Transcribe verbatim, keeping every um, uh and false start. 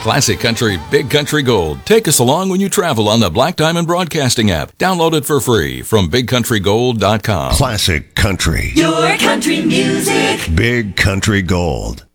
Classic Country, Big Country Gold. Take us along when you travel on the Black Diamond Broadcasting app. Download it for free from big country gold dot com. Classic Country. Your country music. Big Country Gold.